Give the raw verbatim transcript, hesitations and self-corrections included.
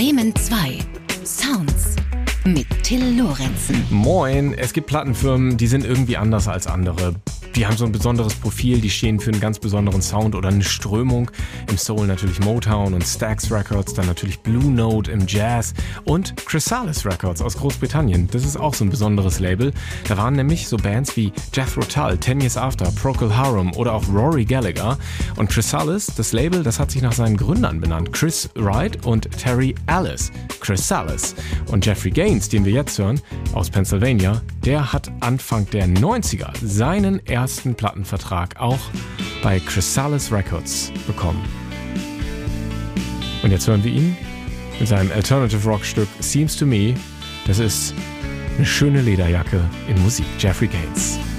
Bremen zwei. Sounds mit Till Lorenzen. Moin, es gibt Plattenfirmen, die sind irgendwie anders als andere. Die haben so ein besonderes Profil, die stehen für einen ganz besonderen Sound oder eine Strömung. Im Soul natürlich Motown und Stax Records, dann natürlich Blue Note im Jazz und Chrysalis Records aus Großbritannien. Das ist auch so ein besonderes Label. Da waren nämlich so Bands wie Jethro Tull, Ten Years After, Procol Harum oder auch Rory Gallagher. Und Chrysalis, das Label, das hat sich nach seinen Gründern benannt. Chris Wright und Terry Ellis. Chrysalis. Und Jeffrey Gaines, den wir jetzt hören, aus Pennsylvania, der hat Anfang der neunziger seinen ersten ersten Plattenvertrag auch bei Chrysalis Records bekommen. Und jetzt hören wir ihn mit seinem Alternative Rock Stück Seems to Me. Das ist eine schöne Lederjacke in Musik. Jeffrey Gaines.